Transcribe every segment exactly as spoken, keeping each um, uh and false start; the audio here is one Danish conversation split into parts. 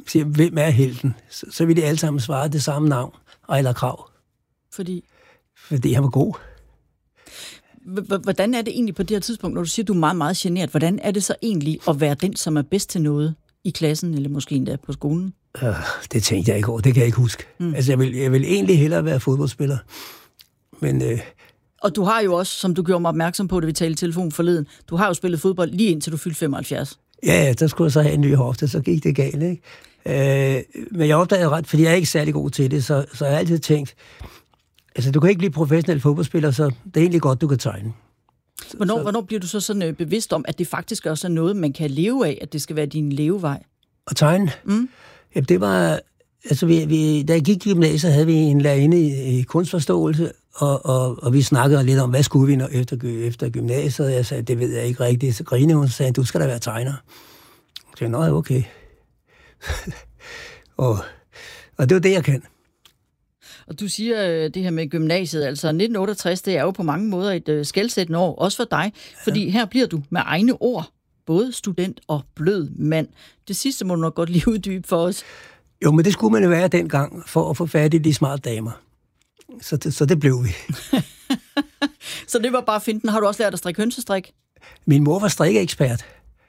siger, hvem er helten, så, så vil de alle sammen svare det samme navn, Ejler Krag. Fordi? Fordi han var god. Hvordan er det egentlig på det her tidspunkt, når du siger, du er meget, meget genert? Hvordan er det så egentlig at være den, som er bedst til noget i klassen, eller måske endda på skolen? Øh, det tænkte jeg ikke over. Det kan jeg ikke huske. Mm. Altså, jeg vil, jeg vil egentlig hellere være fodboldspiller. Men... Øh, og du har jo også, som du gjorde mig opmærksom på, da vi talte i telefon forleden, du har jo spillet fodbold lige indtil du fyldte femoghalvfjerds. Ja, ja, der skulle jeg så have en ny hofte, så gik det galt, ikke? Øh, men jeg opdagede ret, fordi jeg er ikke særlig god til det, så, så jeg har altid tænkt, altså, du kan ikke blive professionel fodboldspiller, så det er egentlig godt, du kan tegne. Hvornår, hvornår bliver du så sådan øh, bevidst om, at det faktisk også er noget, man kan leve af, at det skal være din levevej? Og tegne? Mm. Jamen, det var... Altså, vi, vi, da jeg gik i gymnasiet, havde vi en lærerinde i, i kunstforståelse, og, og, og vi snakkede lidt om, hvad skulle vi når efter, efter gymnasiet. Jeg sagde, det ved jeg ikke rigtigt. Så grinede hun og sagde, du skal da være tegner. Jeg sagde, nå, okay. og, og det var det, jeg kan. Og du siger det her med gymnasiet, altså nitten otteogtres, det er jo på mange måder et uh, skelsættende år, også for dig, fordi ja. Her bliver du med egne ord, både student og blød mand. Det sidste må du nok godt lige uddybe for os. Jo, men det skulle man jo være dengang, for at få fat i de smarte damer. Så det, så det blev vi. Så det var bare finten. Har du også lært at strikke hønsestrik? Min mor var strikkeekspert,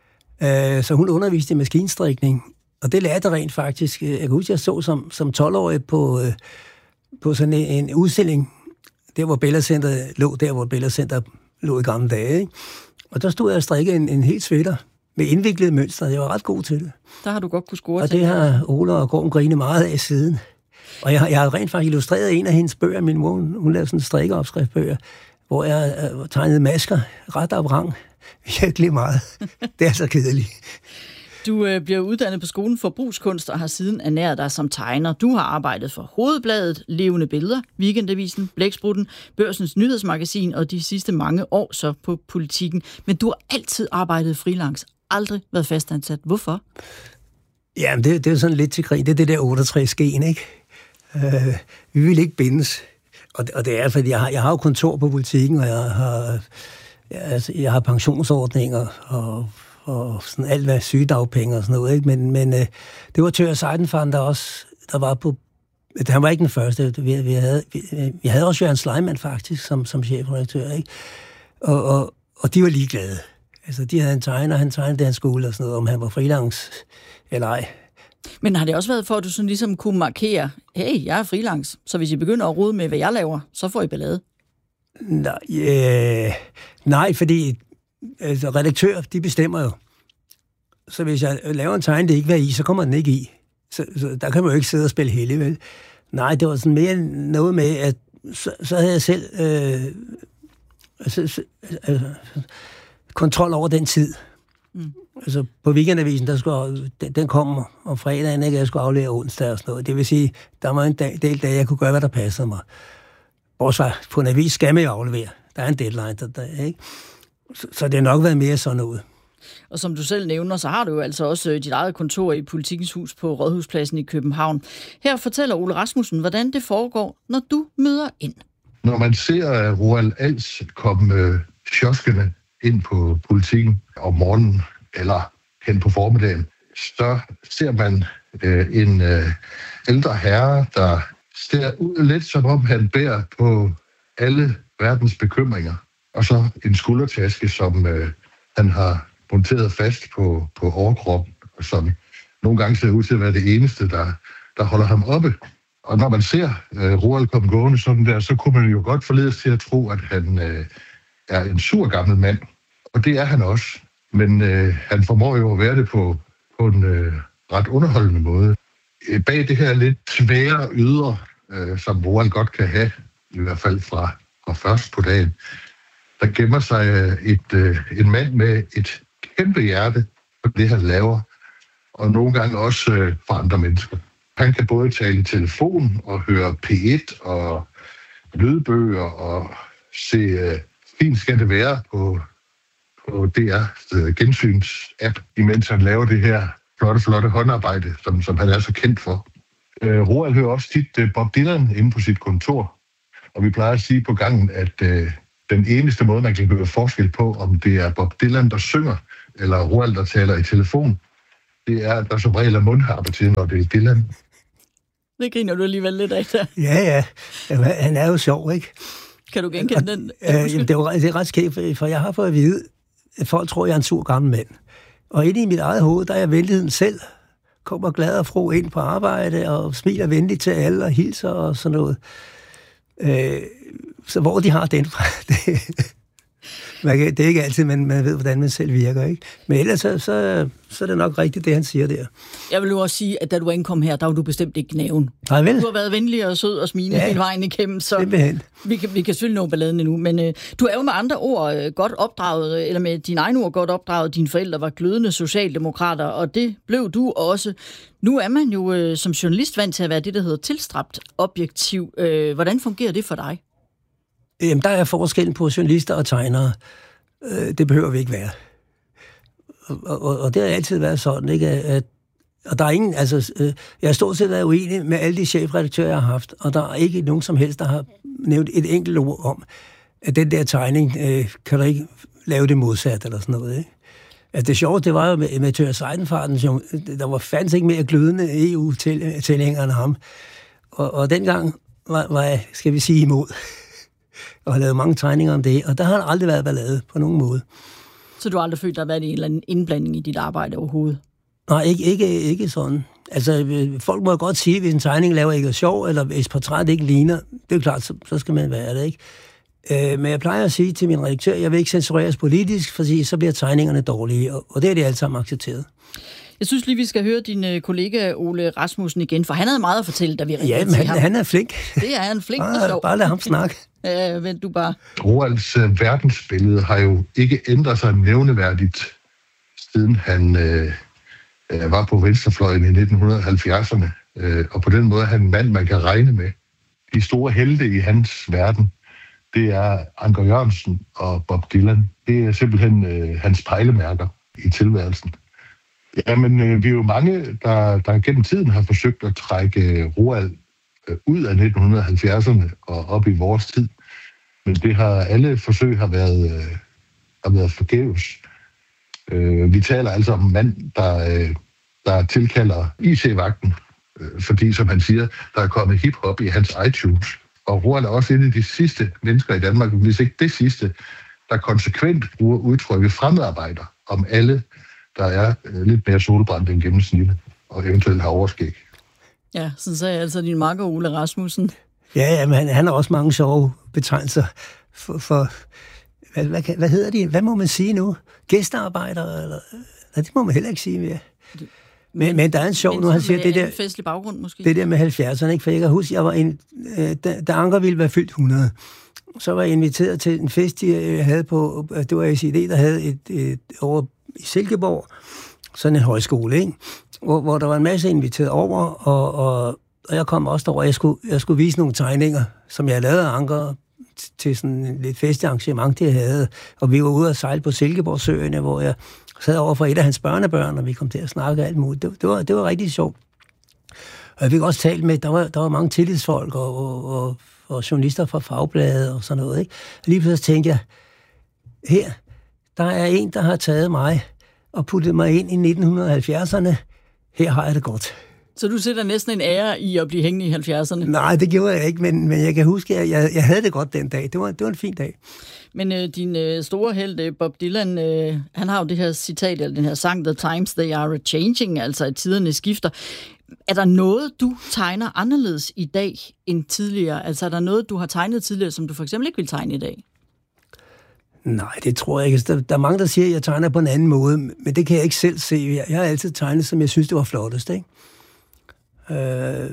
øh, så hun underviste i maskinstrikning, og det lærte jeg rent faktisk. Jeg kan huske, jeg så som, som tolv-årig på, øh, på sådan en, en udstilling, der hvor Bella Center lå, der hvor Bella Center lå i gamle dage, ikke? Og der stod jeg og strikkede en, en helt sweater med indviklede mønstre. Jeg var ret god til det. Der har du godt kunne score. Og det har Ola og Gorm grinet meget af siden. Og jeg, jeg har rent faktisk illustreret en af hendes bøger. Min mor, hun, hun lavede sådan en strikkeopskriftbøger, hvor jeg uh, tegnede masker ret op rang. Virkelig meget. Det er så kedeligt. Du øh, bliver uddannet på skolen for brugskunst og har siden ernæret dig som tegner. Du har arbejdet for Hovedbladet, Levende Billeder, Weekendavisen, Blæksprutten, Børsens Nyhedsmagasin og de sidste mange år så på Politikken. Men du har altid arbejdet freelance, aldrig været fastansat. Hvorfor? Jamen, det, det er sådan lidt til krig. Det er det der otteogtres-gen, ikke? Øh, vi vil ikke bindes. Og det, og det er, fordi jeg har, jeg har jo kontor på Politikken, og jeg har, jeg, altså, jeg har pensionsordninger og og sådan alt hvad sygedagpenge og sådan noget, ikke? Men, men øh, det var Tør Seidenfand, der også, der var på, han var ikke den første, vi, vi havde, vi, vi havde også Jørgen Sleiman faktisk, som, som chefredaktør, ikke? Og, og, og de var ligeglade. Altså, de havde en tegner, han tegnede deres skole og sådan noget, om han var freelance eller ej. Men har det også været for, at du sådan ligesom kunne markere, hey, jeg er freelance, så hvis I begynder at rode med, hvad jeg laver, så får I ballade? Nej, øh, nej, fordi altså, redaktør, de bestemmer jo. Så hvis jeg laver en tegn, det ikke vil i, så kommer den ikke i. Så, så der kan man jo ikke sidde og spille heldig, vel? Nej, det var sådan mere noget med, at så, så havde jeg selv øh, altså, altså, kontrol over den tid. Mm. Altså på Weekendavisen, der skulle, den, den kom om fredagen, ikke? Jeg skulle aflevere onsdag og sådan noget. Det vil sige, der var en dag, del dag, jeg kunne gøre, hvad der passede mig. Bortset på en avis skal man jo aflevere. Der er en deadline, der, der ikke? Så, så det har nok været mere sådan noget. Og som du selv nævner, så har du jo altså også dit eget kontor i Politikens Hus på Rådhuspladsen i København. Her fortæller Ole Rasmussen, hvordan det foregår, når du møder ind. Når man ser Roald Als komme sjoskende ind på Politikken om morgenen eller hen på formiddagen, så ser man øh, en øh, ældre herre, der ser ud lidt som om han bærer på alle verdens bekymringer. Og så en skuldertaske, som øh, han har monteret fast på, på overkroppen, og som nogle gange ser ud til at være det eneste, der, der holder ham oppe. Og når man ser øh, Roald komme gående sådan der, så kunne man jo godt forledes til at tro, at han øh, er en sur gammel mand. Og det er han også. Men øh, han formår jo at være det på, på en øh, ret underholdende måde. Bag det her lidt svære ydre, øh, som Roald godt kan have, i hvert fald fra, fra først på dagen, der gemmer sig et, øh, en mand med et kæmpe hjerte for det, han laver, og nogle gange også øh, for andre mennesker. Han kan både tale i telefon og høre P et og lydbøger og se øh, fint skal det være på, på D R's øh, gensyns-app, imens han laver det her flotte, flotte håndarbejde, som, som han er så kendt for. Øh, Roald hører også tit øh, Bob Dylan inde på sit kontor, og vi plejer at sige på gangen, at øh, den eneste måde, man kan høre forskel på, om det er Bob Dylan, der synger, eller Roald, der taler i telefon, det er, at der som regel er mundharpe til, når det er Dylan. Det griner du alligevel lidt af der. Ja, ja. Jamen, han er jo sjov, ikke? Kan du genkende den? Øh, jamen, det, er jo, det er ret skægt, for jeg har fået at vide, at folk tror, jeg er en sur gammel mand. Og inde i mit eget hoved, der er jeg venligheden selv. Kommer glad og fro ind på arbejde, og smiler venligt til alle, og hilser og sådan noget. Øh, så hvor de har den fra, det, man kan, det er ikke altid, man, man ved, hvordan man selv virker, ikke? Men ellers så, så, så er det nok rigtigt, det han siger der. Jeg vil jo også sige, at da du ankom her, der var du bestemt ikke gnaven. Nej, vel? Du har været venlig og sød og smilende ja, hele vejen igennem, så vi kan, vi kan selvfølgelig nå balladen endnu. Men øh, du er jo med andre ord øh, godt opdraget, eller med dine egne ord godt opdraget. Dine forældre var glødende socialdemokrater, og det blev du også. Nu er man jo øh, som journalist vant til at være det, der hedder tilstræbt objektiv. Øh, hvordan fungerer det for dig? Jamen, der er forskellen på journalister og tegnere. Øh, det behøver vi ikke være. Og, og, og det har altid været sådan, ikke? At, og der er ingen, altså, øh, jeg har stort set været uenig med alle de chefredaktører, jeg har haft, og der er ikke nogen som helst, der har nævnt et enkelt ord om, at den der tegning, øh, kan du ikke lave det modsat, eller sådan noget, ikke? Altså, det sjove, det var jo med, med Tør Seidenfarten, der var fandens ikke mere glødende E U-tilhængere end ham. Og, og dengang var, var jeg, skal vi sige, imod. Og har lavet mange tegninger om det, og der har aldrig været ballade på nogen måde. Så du har aldrig følt, der har været en eller anden indblanding i dit arbejde overhovedet? Nej, ikke, ikke, ikke sådan. Altså, folk må godt sige, hvis en tegning laver ikke er sjov, eller hvis portræt ikke ligner, det er klart, så, så skal man være det, ikke? Øh, men jeg plejer at sige til min redaktør, jeg vil ikke censureres politisk, fordi så bliver tegningerne dårlige, og, og det er de alle sammen accepteret. Jeg synes lige, vi skal høre din kollega Ole Rasmussen igen, for han havde meget at fortælle, da vi ringede ja, til ham. Ja, han er flink. Det er han flink og sjov. Bare lad ham snakke. Ja, vent du bare. Roalds uh, verdensbillede har jo ikke ændret sig nævneværdigt, siden han øh, var på venstrefløjen i nitten halvfjerdserne. Øh, og på den måde er han en mand, man kan regne med. De store helte i hans verden, det er Anker Jørgensen og Bob Dylan. Det er simpelthen øh, hans pejlemærker i tilværelsen. Jamen, øh, vi er jo mange, der, der gennem tiden har forsøgt at trække Roald øh, ud af nitten halvfjerdserne og op i vores tid. Men det har alle forsøg har været, øh, har været forgæves. Øh, vi taler altså om en mand, der, øh, der tilkalder I C-vagten, øh, fordi, som han siger, der er kommet hiphop i hans iTunes. Og Roald er også en af de sidste mennesker i Danmark, hvis ikke det sidste, der konsekvent bruger udtrykket fremmedarbejder om alle, der er øh, lidt mere solbrændt end gennemsnittet, og eventuelt har overskæg. Ja, sådan sagde altså din makker Ole Rasmussen. Ja, ja, men han, han har også mange sjove betegnelser for, for hvad, hvad, hvad hedder de? Hvad må man sige nu? Gæstearbejdere? Eller? Nej, det må man heller ikke sige mere. Men, men der er en sjov, nu han siger det der, en festlig baggrund måske. Det der med halvfjerdserne, ikke? For jeg kan huske, jeg var en, øh, da, da Anker ville være fyldt hundrede, så var jeg inviteret til en fest, jeg havde på, det var S I D, der havde et, et over i Silkeborg, sådan en højskole, ikke? Hvor, hvor der var en masse inviteret over, og, og, og jeg kom også derover, jeg skulle, jeg skulle vise nogle tegninger, som jeg lavede af Anker til sådan et lidt festarrangement, det jeg havde. Og vi var ude og sejle på Silkeborgsøerne, hvor jeg sad over for et af hans børnebørn, og vi kom til at snakke alt muligt. Det, det, var, det var rigtig sjovt. Og jeg fik også talt med, der var, der var mange tillidsfolk og, og, og, og journalister fra fagbladet og sådan noget, ikke? Og lige pludselig tænkte jeg, her, der er en, der har taget mig og puttet mig ind i nitten halvfjerdserne. Her har jeg det godt. Så du sætter næsten en ære i at blive hængende i halvfjerdserne? Nej, det gjorde jeg ikke, men, men jeg kan huske, at jeg, jeg havde det godt den dag. Det var, det var en fin dag. Men øh, din øh, store held, Bob Dylan, øh, han har jo det her citat, eller den her sang, The Times They Are A-Changing, altså at tiderne skifter. Er der noget, du tegner anderledes i dag end tidligere? Altså er der noget, du har tegnet tidligere, som du for eksempel ikke vil tegne i dag? Nej, det tror jeg ikke. Der, der er mange, der siger, at jeg tegner på en anden måde, men det kan jeg ikke selv se. Jeg, jeg har altid tegnet, som jeg synes, det var flottest, ikke? Øh,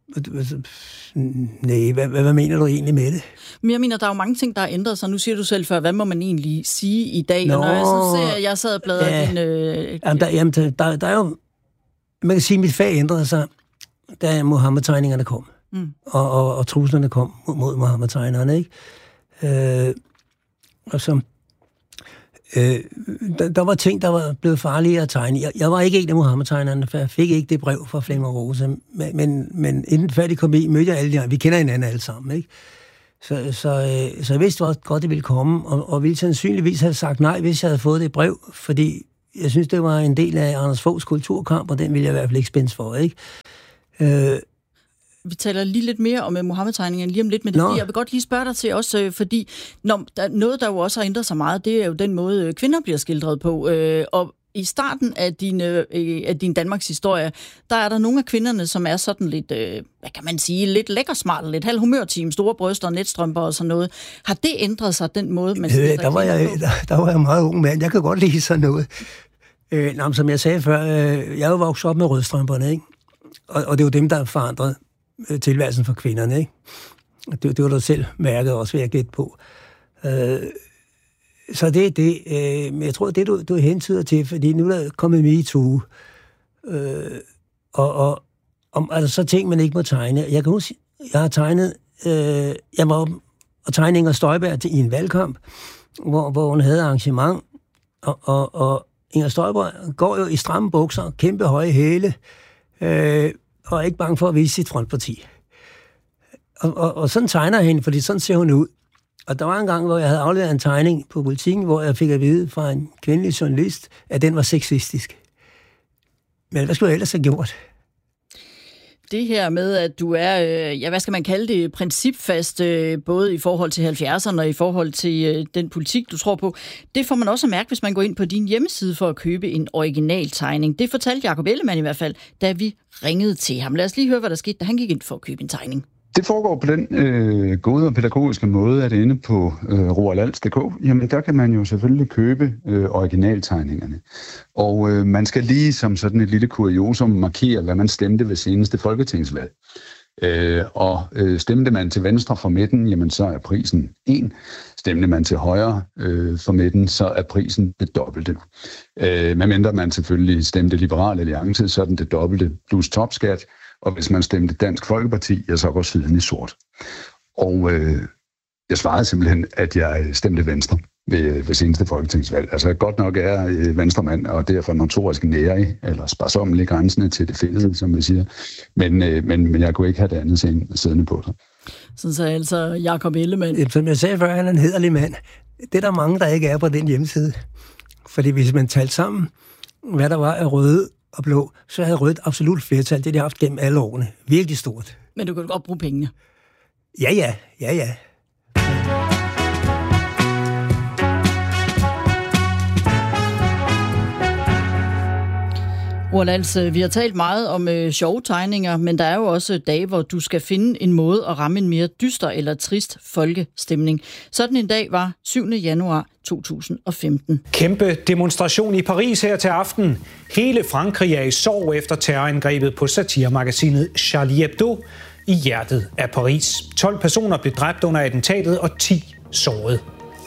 nej, hvad, hvad, hvad mener du egentlig med det? Men jeg mener, der er jo mange ting, der har ændret sig. Nu siger du selv før, hvad må man egentlig sige i dag? Nå, og når jeg så ser, at jeg sad og bladrede ja. din... Øh, jamen, der, jamen der, der, der er jo... Man kan sige, at mit fag ændrede sig, da Muhammed-tegningerne kom. Mm. Og, og, og truslerne kom mod Muhammed-tegnerne, ikke? Øh, og så... Øh, der, der var ting, der var blevet farlige at tegne. Jeg, jeg var ikke en af Muhammed-tegnerne, for jeg fik ikke det brev fra Flemming Rose. Men, men, men inden før de kom i, mødte jeg alle de andre. Vi kender hinanden alle sammen, ikke? Så, så, øh, så jeg vidste også godt, det ville komme, og, og ville sandsynligvis have sagt nej, hvis jeg havde fået det brev, fordi jeg synes, det var en del af Anders Foghs kulturkamp, og den ville jeg i hvert fald ikke spændes for, ikke? Øh, Vi taler lige lidt mere om Muhammed-tegningerne lige om lidt, men det, jeg vil godt lige spørge dig til også, fordi når, der, noget, der jo også har ændret sig meget, det er jo den måde, kvinder bliver skildret på. Øh, og i starten af din, øh, af din Danmarks historie, der er der nogle af kvinderne, som er sådan lidt, øh, hvad kan man sige, lidt lækkersmart, lidt halvhumørteam, store bryster, netstrømper og sådan noget. Har det ændret sig, den måde, man skildrer øh, der var jeg, der, der var jeg meget ung mand. Jeg kan godt lide sådan noget. Øh, nå, som jeg sagde før, øh, jeg er jo vokset op med rødstrømperne, ikke? Og, og det er jo dem, der forandrede tilværelsen for kvinderne, ikke? Det, det var du selv mærket også, vil jeg gætte på. Øh, så det er det. Øh, men jeg tror, det du, du hentyder til, fordi nu er der kommet MeToo. Øh, og, og om, altså, så ting, man ikke må tegne. Jeg kan huske, jeg har tegnet, øh, jeg var og tegne Inger Støjberg til, i en valgkamp, hvor, hvor hun havde arrangement, og, og, og Inger Støjberg går jo i stramme bukser, kæmpe høje hæle, øh, og er ikke bange for at vise sit frontparti. Og, og, og sådan tegner jeg hende, fordi sådan ser hun ud. Og der var en gang, hvor jeg havde afleveret en tegning på Politiken, hvor jeg fik at vide fra en kvindelig journalist, at den var sexistisk. Men hvad skulle jeg ellers have gjort? Det her med, at du er, øh, ja, hvad skal man kalde det, principfast, øh, både i forhold til halvfjerdserne og i forhold til øh, den politik, du tror på, det får man også at mærke, hvis man går ind på din hjemmeside for at købe en original tegning. Det fortalte Jacob Ellemann i hvert fald, da vi ringede til ham. Lad os lige høre, hvad der skete, da han gik ind for at købe en tegning. Det foregår på den øh, gode og pædagogiske måde, at inde på øh, roalals punktum d k, jamen der kan man jo selvfølgelig købe øh, originaltegningerne. Og øh, man skal lige som sådan et lille kuriosum markere, hvad man stemte ved seneste folketingsvalg. Øh, og øh, stemte man til venstre for midten, jamen så er prisen en. Stemte man til højre øh, for midten, så er prisen det dobbelte. Øh, medmindre man selvfølgelig stemte Liberal Alliance, så er den det dobbelte plus topskat. Og hvis man stemte Dansk Folkeparti, ja, så går siden i sort. Og øh, jeg svarede simpelthen, at jeg stemte Venstre ved, ved seneste folketingsvalg. Altså godt nok er øh, venstremand, og derfor notorisk nærig, eller sparsommelig grænsende til det fælles, som vi siger. Men, øh, men, men jeg kunne ikke have det andet siddende på sig. Sådan så altså Jacob Ellemann. Som jeg sagde før, han er en hederlig mand. Det er der mange, der ikke er på den hjemmeside. Fordi hvis man talte sammen, hvad der var af røde og blå, så havde rødt absolut flertal. Det har de haft gennem alle årene. Virkelig stort. Men du kan godt bruge pengene. Ja, ja. Ja, ja. Roland, vi har talt meget om øh, sjove tegninger, men der er jo også dage, hvor du skal finde en måde at ramme en mere dyster eller trist folkestemning. Sådan en dag var syvende januar to tusind og femten. Kæmpe demonstration i Paris her til aften. Hele Frankrig er i sorg efter terrorangrebet på satiremagasinet Charlie Hebdo i hjertet af Paris. tolv personer blev dræbt under attentatet og ti såret.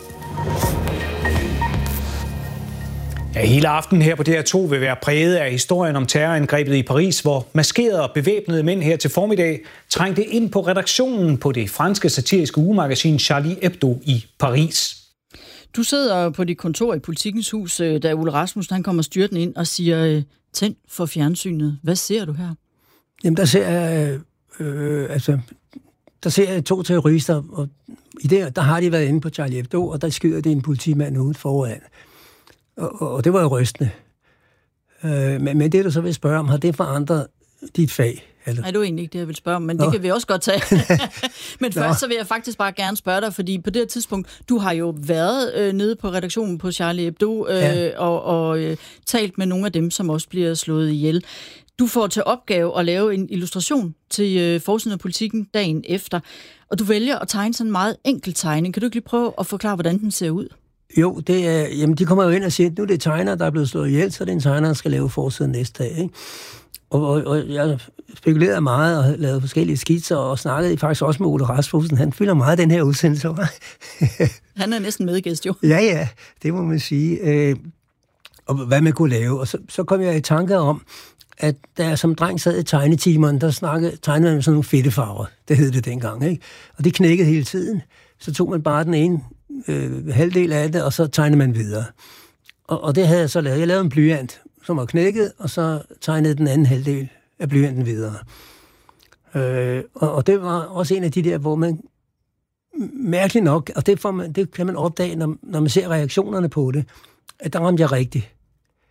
Ja, hele aftenen her på D R to vil være præget af historien om terrorangrebet i Paris, hvor maskerede og bevæbnede mænd her til formiddag trængte ind på redaktionen på det franske satiriske ugemagasin Charlie Hebdo i Paris. Du sidder på dit kontor i Politikens Hus, da Ole Rasmussen han kommer styrtende ind og siger, tænd for fjernsynet. Hvad ser du her? Jamen, der ser jeg, øh, altså, der ser jeg to terrorister, og i det, der har de været inde på Charlie Hebdo, og der skyder de en politimand ude foran. Og, og det var jo rystende. Øh, men, men det, du så vil spørge om, har det forandret dit fag? Eller? Nej, det er egentlig ikke det, jeg vil spørge om, men Nå. det kan vi også godt tage. Men først Nå. så vil jeg faktisk bare gerne spørge dig, fordi på det her tidspunkt, du har jo været øh, nede på redaktionen på Charlie Hebdo øh, ja. og, og øh, talt med nogle af dem, som også bliver slået ihjel. Du får til opgave at lave en illustration til øh, forsiden af Politikken dagen efter, og du vælger at tegne sådan en meget enkel tegning. Kan du ikke lige prøve at forklare, hvordan den ser ud? Jo, det er, jamen, de kommer jo ind og siger, at nu er det tegner, der er blevet slået ihjel, så det er en tegner, der skal lave forsiden næste dag, ikke? Og, og, og jeg spekulerede meget og lavede forskellige skitser og snakkede faktisk også med Ole Rasmussen. Han fylder meget den her udsendelse. Han er næsten medgæst, jo. Ja, ja, det må man sige. Øh, og hvad man kunne lave. Og så, så kom jeg i tanke om, at da jeg som dreng sad i tegnetimerne, der snakkede, tegnede man med sådan nogle fedtefarver. Det hed det dengang, ikke? Og det knækkede hele tiden. Så tog man bare den ene øh, halvdel af det, og så tegnede man videre. Og, og det havde jeg så lavet. Jeg lavede en blyant, som var knækket, og så tegnede den anden halvdel af blyanten videre. Øh, og, og det var også en af de der, hvor man mærkeligt nok, og det, får man, det kan man opdage, når, når man ser reaktionerne på det, at der ramte jeg rigtigt.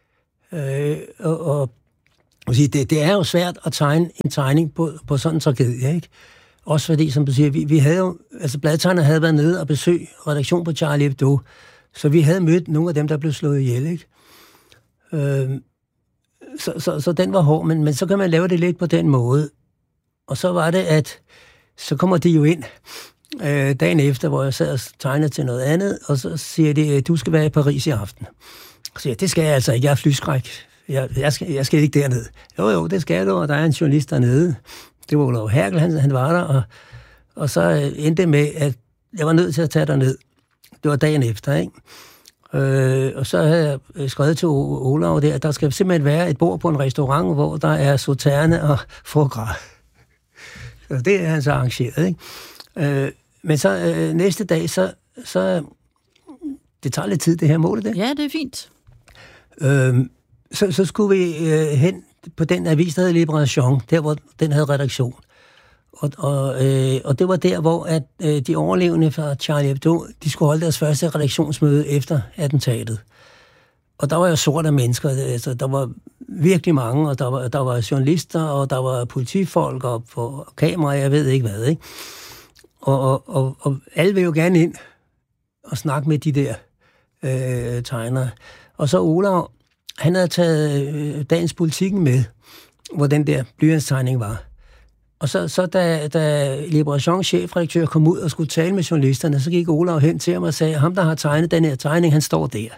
Øh, og, og det, det er jo svært at tegne en tegning på, på sådan en tragedie, ikke? Også fordi, som du siger, vi, vi havde jo, altså bladtegner havde været nede og besøgt redaktion på Charlie Hebdo, så vi havde mødt nogle af dem, der blev slået ihjel, ikke? Øh, så, så, så den var hård, men, men så kan man lave det lidt på den måde. Og så var det, at så kommer de jo ind øh, dagen efter, hvor jeg sad og tegnede til noget andet, og så siger de, du skal være i Paris i aften. Og så siger jeg, det skal jeg altså ikke, jeg er flyskræk. Jeg, jeg, skal, jeg skal ikke derned. Jo, jo, det skal du, og der er en journalist dernede. Det var Olav Herkel, han, han var der, og, og så endte det med, at jeg var nødt til at tage derned. Det var dagen efter, ikke? Øh, og så havde jeg skrevet til Olav der, at der skal simpelthen være et bord på en restaurant, hvor der er sauterne og foie gras. Så det er han så arrangeret, ikke? Øh, men så øh, næste dag, så, så... Det tager lidt tid, det her mål, det. Ja, det er fint. Øh, så, så skulle vi øh, hen på den avis, der hed Liberation, der hvor den havde redaktion. Og, og, øh, og det var der, hvor at, øh, de overlevende fra Charlie Hebdo, de skulle holde deres første redaktionsmøde efter attentatet. Og der var jo sorte mennesker, altså, der var virkelig mange, og der var, der var journalister, og der var politifolk, og på kamera, jeg ved ikke hvad, ikke? Og, og, og, og alle vil jo gerne ind og snakke med de der øh, tegnere. Og så Olav, han havde taget øh, dagens Politikken med, hvor den der blyantstegning var. Og så, så da, da Liberations chefredaktør kom ud og skulle tale med journalisterne, så gik Olav hen til ham og sagde, ham der har tegnet den her tegning, han står der.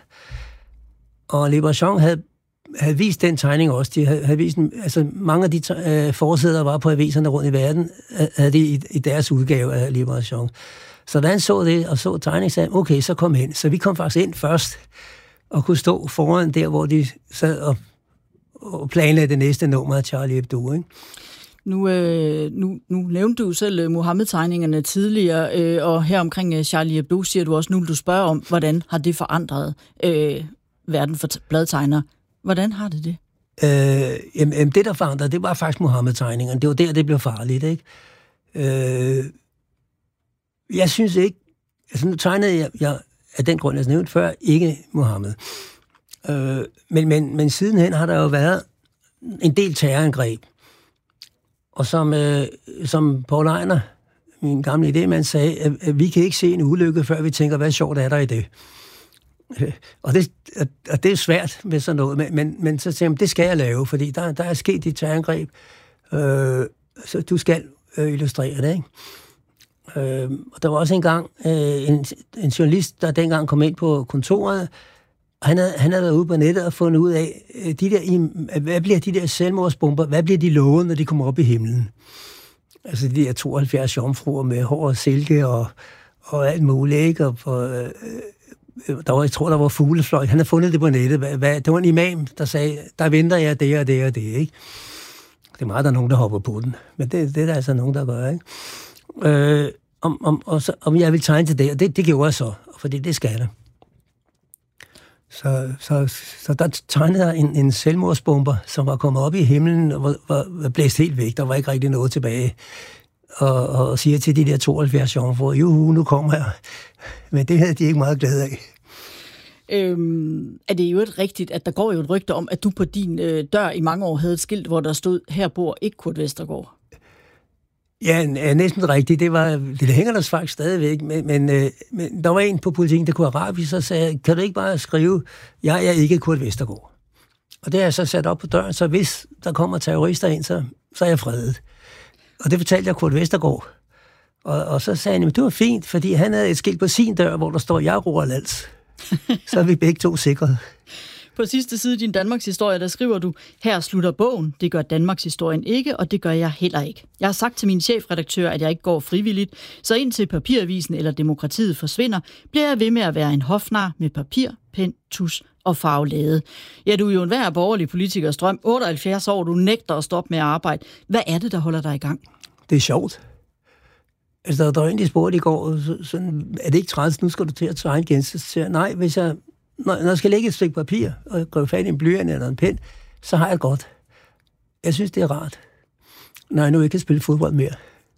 Og Liberation havde, havde vist den tegning også. De havde, havde vist, altså mange af de øh, forsæder, der var på aviserne rundt i verden, havde det i, i deres udgave af Liberation. Så da han så det og så tegningen, sagde okay, så kom hen. Så vi kom faktisk ind først og kunne stå foran der, hvor de sad og, og planlagde det næste nummer af Charlie Hebdo, ikke? Nu, øh, nu, nu nævnte du selv Mohammed-tegningerne tidligere, øh, og her omkring Charlie Hebdo siger du også, nu vil du spørge om, hvordan har det forandret øh, verden for bladtegner. Hvordan har det det? Øh, jamen, det, der forandrede, det var faktisk Mohammed-tegningerne. Det var der, det blev farligt, ikke? Øh, jeg synes ikke... Altså, nu tegnede jeg, jeg af den grund, jeg nævnte før, ikke Mohammed. Øh, men, men, men sidenhen har der jo været en del terrorangreb. Og som, øh, som Paul Ejner, min gamle idémand, sagde, at, at vi kan ikke se en ulykke, før vi tænker, hvad sjovt er der i det. Og det, og det er svært med sådan noget, men, men, men så siger jeg, det skal jeg lave, fordi der, der er sket et terrorangreb, øh, så du skal øh, illustrere det, ikke? Øh, og der var også engang øh, en, en journalist, der dengang kom ind på kontoret, og han havde, han havde været ude på nettet og fundet ud af, de der, hvad bliver de der selvmordsbomber, hvad bliver de lovet, når de kommer op i himlen? Altså de der tooghalvfjerds jomfruer med hår og silke og, og alt muligt, ikke? Og, og, øh, der var, jeg tror, der var fuglefløj. Han havde fundet det på nettet. Hvad, hvad, det var en imam, der sagde, der venter jeg det og det og det, ikke? Det er meget, der er nogen, der hopper på den. Men det, det er der altså nogen, der gør, ikke? Øh, om, om, og så, om jeg vil tegne til det, og det, det gjorde jeg så, fordi det skal jeg. Så, så, så der tegnede jeg en, en selvmordsbomber, som var kommet op i himlen og var, var, var blæst helt væk. Der var ikke rigtig noget tilbage. Og, og siger til de der tooghalvfjerds jomfruer, juhu, nu kommer jeg. Men det havde de ikke meget glæde af. Øhm, er det jo et rigtigt, at der går jo et rygte om, at du på din øh, dør i mange år havde et skilt, hvor der stod, her bor ikke Kurt Vestergaard? Ja, næsten rigtigt. Det, var, det hænger der faktisk stadigvæk. Men, men, øh, men der var en på Politikken, der kunne arabisk, så sagde, kan du ikke bare skrive, jeg er ikke Kurt Vestergaard? Og det har jeg så sat op på døren, så hvis der kommer terrorister ind, så, så er jeg fredet. Og det fortalte jeg Kurt Vestergaard. Og, og så sagde han, det var fint, fordi han havde et skilt på sin dør, hvor der står, jeg er Roald Als. Så er vi begge to sikret. På sidste side i din Danmarks historie, der skriver du, her slutter bogen, det gør Danmarks historien ikke, og det gør jeg heller ikke. Jeg har sagt til min chefredaktør, at jeg ikke går frivilligt, så indtil papiravisen eller demokratiet forsvinder, bliver jeg ved med at være en hofnar med papir, pen, tus og farvelade. Ja, du er jo en hver borgerlig politikers drøm. otteoghalvfjerds år, du nægter at stoppe med at arbejde. Hvad er det, der holder dig i gang? Det er sjovt. Altså, der, der var en, de spurgte i går, så, sådan, er det ikke træls, nu skal du til at tegne igen? Så siger jeg, nej, hvis jeg, når, når jeg skal lægge et stykke papir, og gribe fat i en blyant eller en pen, så har jeg godt. Jeg synes, det er rart, når jeg nu ikke kan spille fodbold mere.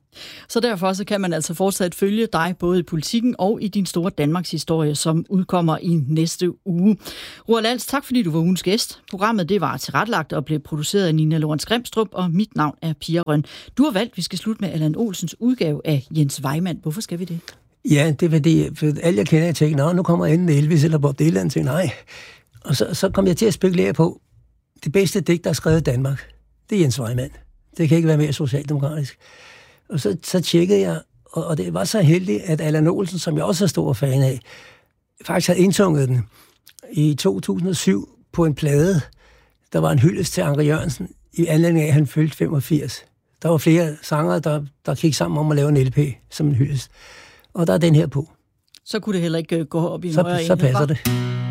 Så derfor så kan man altså fortsat følge dig både i Politikken og i din store Danmarks historie, som udkommer i næste uge. Roald Als, tak fordi du var ugens gæst. Programmet det var tilrettelagt og blev produceret af Nina Lorentz Grimstrup, og mit navn er Pia Røn. Du har valgt, at vi skal slutte med Allan Olsens udgave af Jens Vejmand. Hvorfor skal vi det? Ja, det er fordi, for alle jeg kender, jeg tænker, nå, nu kommer enten Elvis eller Bob Dylan, tænker, nej. Og så, så kom jeg til at spekulere på, det bedste digt, der er skrevet i Danmark, det er Jens Vejmand. Det kan ikke være mere socialdemokratisk. Og så, så tjekkede jeg, og, og det var så heldigt, at Allan Olsen, som jeg også er stor fan af, faktisk havde indtunget den i to tusind og syv på en plade. Der var en hyldest til Anker Jørgensen i anledning af, at han fyldte femogfirs. Der var flere sangere, der, der gik sammen om at lave en L P som en hyldest. Og der er den her på. Så kunne det heller ikke gå op i en så, højere så passer enhed. det.